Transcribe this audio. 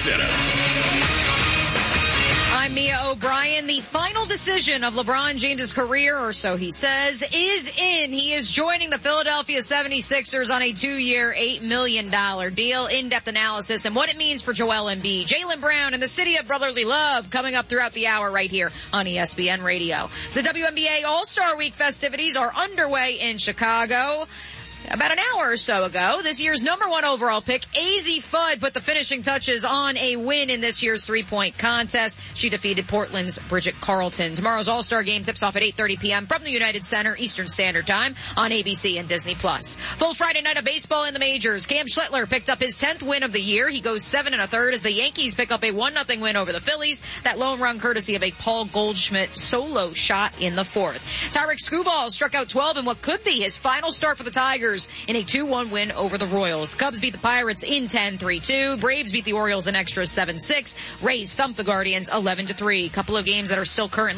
Center. I'm Mia O'Brien. The final decision of LeBron James' career, or so he says, is in. He is joining the Philadelphia 76ers on a 2-year, $8 million deal. In-depth analysis and what it means for Joel Embiid, Jaylen Brown, and the city of brotherly love coming up throughout the hour right here on ESPN Radio. The WNBA All-Star Week festivities are underway in Chicago. About an hour or so ago, this year's number 1 overall pick, Azzi Fudd, put the finishing touches on a win in this year's three-point contest. She defeated Portland's Bridget Carlton. Tomorrow's All-Star game tips off at 8:30 p.m. from the United Center Eastern Standard Time on ABC and Disney+. Full Friday night of baseball in the majors. Cam Schlittler picked up his 10th win of the year. He goes 7 1/3 as the Yankees pick up a 1-0 win over the Phillies. That lone run courtesy of a Paul Goldschmidt solo shot in the 4th. Tyreek Skubal struck out 12 in what could be his final start for the Tigers in a 2-1 win over the Royals. The Cubs beat the Pirates in 10-3-2. Braves beat the Orioles in extras 7-6. Rays thumped the Guardians 11-3. Couple of games that are still currently